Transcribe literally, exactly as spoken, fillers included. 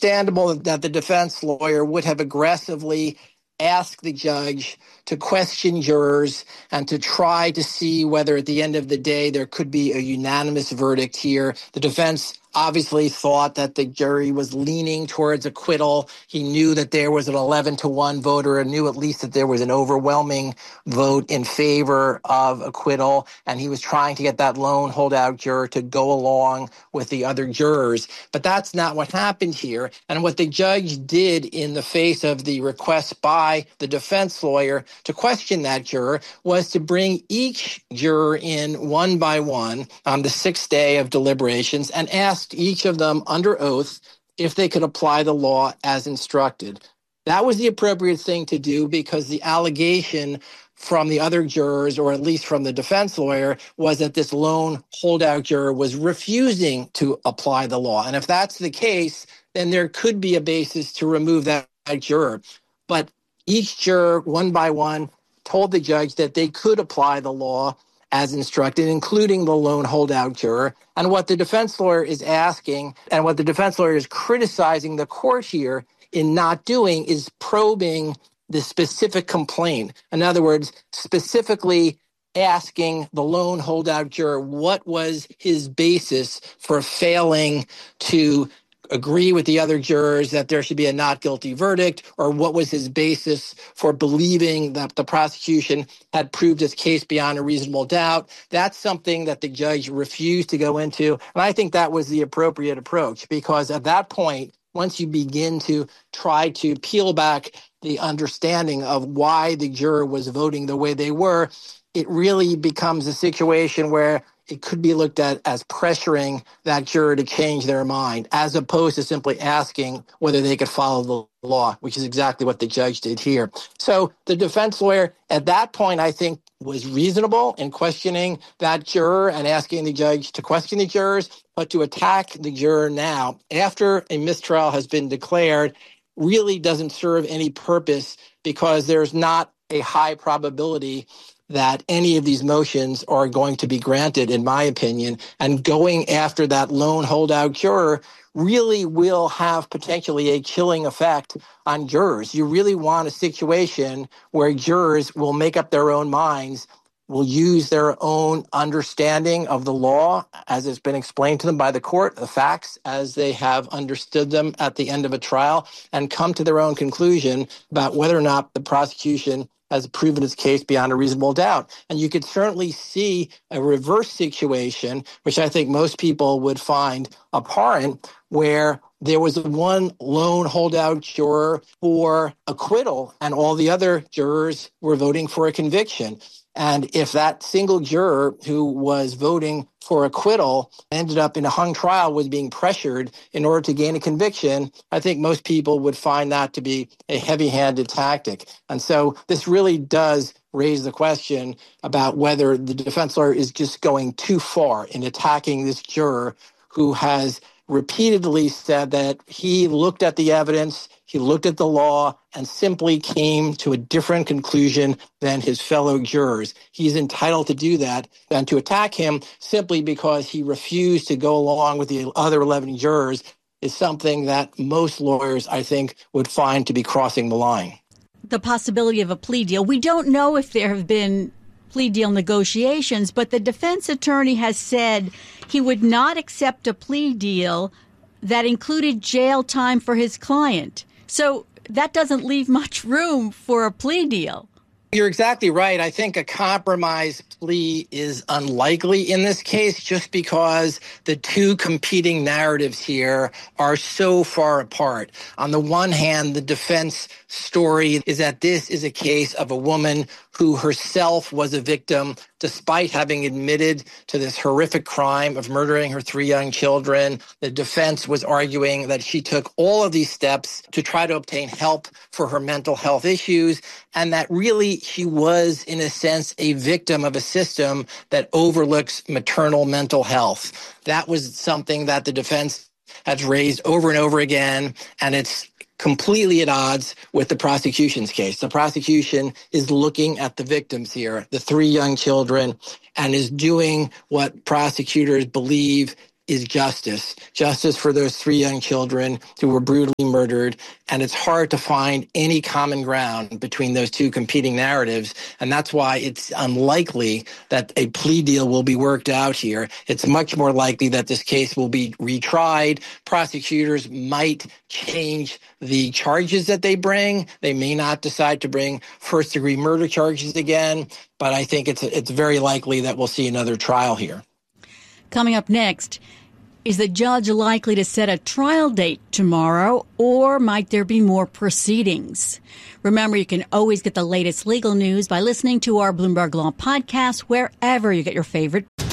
understandable that the defense lawyer would have aggressively asked the judge to question jurors and to try to see whether at the end of the day there could be a unanimous verdict here. The defense obviously thought that the jury was leaning towards acquittal. He knew that there was an eleven to one vote, or knew at least that there was an overwhelming vote in favor of acquittal, and he was trying to get that lone holdout juror to go along with the other jurors. But that's not what happened here. And what the judge did in the face of the request by the defense lawyer to question that juror was to bring each juror in one by one on the sixth day of deliberations and ask each of them under oath if they could apply the law as instructed. That was the appropriate thing to do because the allegation from the other jurors, or at least from the defense lawyer, was that this lone holdout juror was refusing to apply the law. And if that's the case, then there could be a basis to remove that juror. But each juror, one by one, told the judge that they could apply the law as instructed, including the lone holdout juror. And what the defense lawyer is asking, and what the defense lawyer is criticizing the court here in not doing, is probing the specific complaint. In other words, specifically asking the lone holdout juror what was his basis for failing to agree with the other jurors that there should be a not guilty verdict, or what was his basis for believing that the prosecution had proved its case beyond a reasonable doubt. That's something that the judge refused to go into. And I think that was the appropriate approach, because at that point, once you begin to try to peel back the understanding of why the juror was voting the way they were, it really becomes a situation where it could be looked at as pressuring that juror to change their mind, as opposed to simply asking whether they could follow the law, which is exactly what the judge did here. So the defense lawyer at that point, I think, was reasonable in questioning that juror and asking the judge to question the jurors, but to attack the juror now, after a mistrial has been declared, really doesn't serve any purpose, because there's not a high probability that any of these motions are going to be granted, in my opinion. And going after that lone holdout juror really will have potentially a chilling effect on jurors. You really want a situation where jurors will make up their own minds, will use their own understanding of the law as it's been explained to them by the court, the facts as they have understood them at the end of a trial, and come to their own conclusion about whether or not the prosecution has proven its case beyond a reasonable doubt. And you could certainly see a reverse situation, which I think most people would find abhorrent, where there was one lone holdout juror for acquittal and all the other jurors were voting for a conviction. And if that single juror who was voting for acquittal ended up in a hung trial, was being pressured in order to gain a conviction, I think most people would find that to be a heavy-handed tactic. And so this really does raise the question about whether the defense lawyer is just going too far in attacking this juror who has repeatedly said that he looked at the evidence, he looked at the law, and simply came to a different conclusion than his fellow jurors. He's entitled to do that, and to attack him simply because he refused to go along with the other eleven jurors is something that most lawyers, I think, would find to be crossing the line. The possibility of a plea deal. We don't know if there have been plea deal negotiations, but the defense attorney has said he would not accept a plea deal that included jail time for his client. So that doesn't leave much room for a plea deal. You're exactly right. I think a compromise plea is unlikely in this case, just because the two competing narratives here are so far apart. On the one hand, the defense story is that this is a case of a woman who herself was a victim despite having admitted to this horrific crime of murdering her three young children. The defense was arguing that she took all of these steps to try to obtain help for her mental health issues, and that really she was, in a sense, a victim of a system that overlooks maternal mental health. That was something that the defense has raised over and over again, and it's completely at odds with the prosecution's case. The prosecution is looking at the victims here, the three young children, and is doing what prosecutors believe is justice, justice for those three young children who were brutally murdered. And it's hard to find any common ground between those two competing narratives. And that's why it's unlikely that a plea deal will be worked out here. It's much more likely that this case will be retried. Prosecutors might change the charges that they bring. They may not decide to bring first-degree murder charges again, but I think it's it's very likely that we'll see another trial here. Coming up next, is the judge likely to set a trial date tomorrow, or might there be more proceedings? Remember, you can always get the latest legal news by listening to our Bloomberg Law podcast wherever you get your favorite